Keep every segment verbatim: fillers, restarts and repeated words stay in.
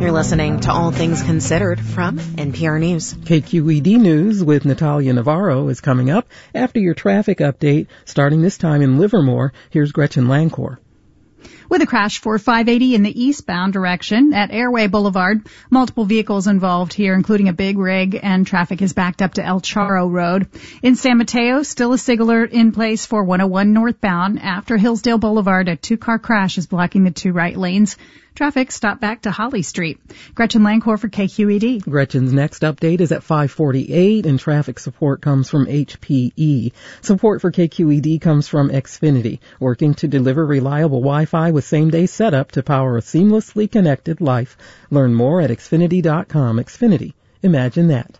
You're listening to All Things Considered from N P R News. K Q E D News with Natalia Navarro is coming up after your traffic update, starting this time in Livermore. Here's Gretchen Lancor. With a crash for five eighty in the eastbound direction at Airway Boulevard. Multiple vehicles involved here, including a big rig, and traffic is backed up to El Charro Road. In San Mateo, still a SIG alert in place for one oh one northbound after Hillsdale Boulevard. A two-car crash is blocking the two right lanes. Traffic stopped back to Holly Street. Gretchen Lancor for K Q E D. Gretchen's next update is at five forty-eight, and traffic support comes from H P E. Support for K Q E D comes from Xfinity, working to deliver reliable Wi-Fi with same-day setup to power a seamlessly connected life. Learn more at Xfinity dot com. Xfinity. Imagine that.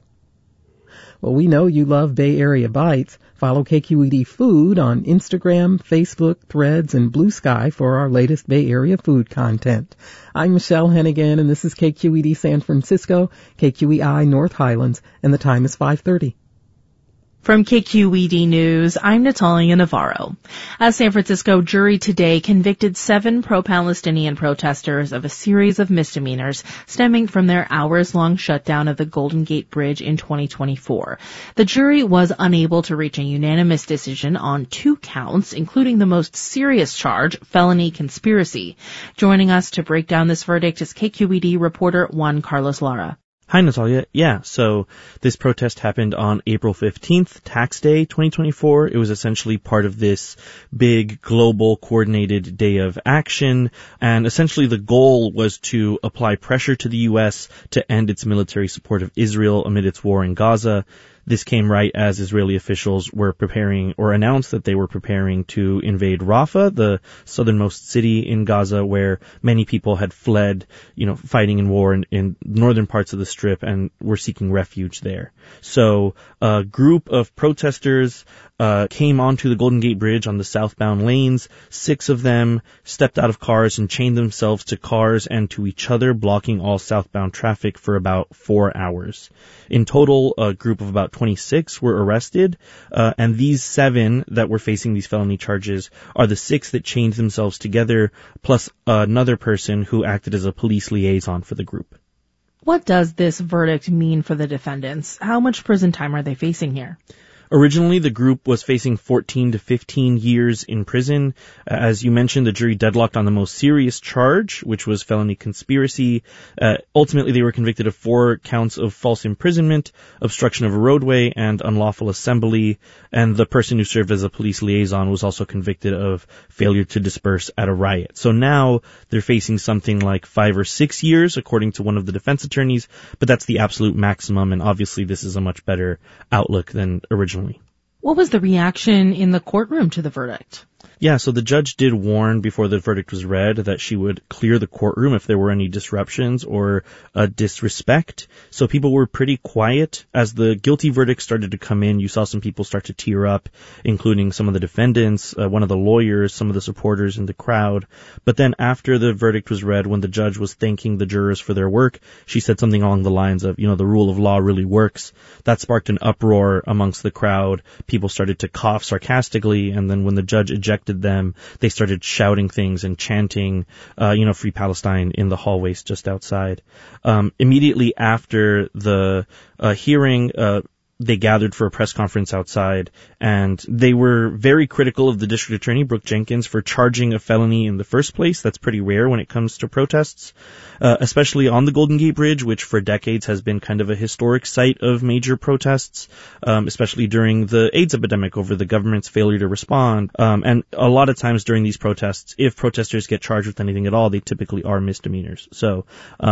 Well, we know you love Bay Area Bites. Follow K Q E D Food on Instagram, Facebook, Threads, and Blue Sky for our latest Bay Area food content. I'm Michelle Hennigan, and this is K Q E D San Francisco, K Q E I North Highlands, and the time is five thirty. From K Q E D News, I'm Natalia Navarro. A San Francisco jury today convicted seven pro-Palestinian protesters of a series of misdemeanors stemming from their hours-long shutdown of the Golden Gate Bridge in twenty twenty-four. The jury was unable to reach a unanimous decision on two counts, including the most serious charge, felony conspiracy. Joining us to break down this verdict is K Q E D reporter Juan Carlos Lara. Hi, Natalia. Yeah, so this protest happened on April fifteenth, Tax Day twenty twenty-four. It was essentially part of this big global coordinated day of action, and essentially the goal was to apply pressure to the U S to end its military support of Israel amid its war in Gaza. This came right as Israeli officials were preparing or announced that they were preparing to invade Rafah, the southernmost city in Gaza where many people had fled, you know, fighting in war in, in northern parts of the Strip and were seeking refuge there. So a group of protesters uh came onto the Golden Gate Bridge on the southbound lanes. Six of them stepped out of cars and chained themselves to cars and to each other, blocking all southbound traffic for about four hours. In total, a group of about twenty-six were arrested, uh, and these seven that were facing these felony charges are the six that chained themselves together, plus another person who acted as a police liaison for the group. What does this verdict mean for the defendants? How much prison time are they facing here? Originally, the group was facing fourteen to fifteen years in prison. As you mentioned, the jury deadlocked on the most serious charge, which was felony conspiracy. Uh, ultimately, they were convicted of four counts of false imprisonment, obstruction of a roadway, and unlawful assembly. And the person who served as a police liaison was also convicted of failure to disperse at a riot. So now they're facing something like five or six years, according to one of the defense attorneys. But that's the absolute maximum, and obviously this is a much better outlook than originally. What was the reaction in the courtroom to the verdict? Yeah, so the judge did warn before the verdict was read that she would clear the courtroom if there were any disruptions or uh, disrespect. So people were pretty quiet. As the guilty verdict started to come in, you saw some people start to tear up, including some of the defendants, uh, one of the lawyers, some of the supporters in the crowd. But then after the verdict was read, when the judge was thanking the jurors for their work, she said something along the lines of, you know, the rule of law really works. That sparked an uproar amongst the crowd. People started to cough sarcastically, and then when the judge ejected them, they started shouting things and chanting, uh, you know, Free Palestine in the hallways just outside. Um, immediately after the uh, hearing, uh, they gathered for a press conference outside, and they were very critical of the district attorney, Brooke Jenkins, for charging a felony in the first place. That's pretty rare when it comes to protests, uh, especially on the Golden Gate Bridge, which for decades has been kind of a historic site of major protests, um, especially during the AIDS epidemic over the government's failure to respond. Um, and a lot of times during these protests, if protesters get charged with anything at all, they typically are misdemeanors. So, um,